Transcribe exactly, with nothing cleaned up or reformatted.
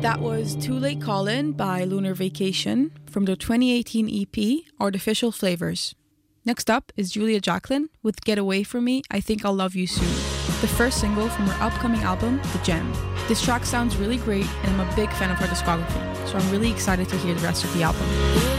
That was Too Late Callin' by Lunar Vacation from their twenty eighteen E P, Artificial Flavors. Next up is Julia Jacklin with Get Away From Me, I Think I'll Love You Soon, the first single from her upcoming album, The Gem. This track sounds really great and I'm a big fan of her discography, so I'm really excited to hear the rest of the album.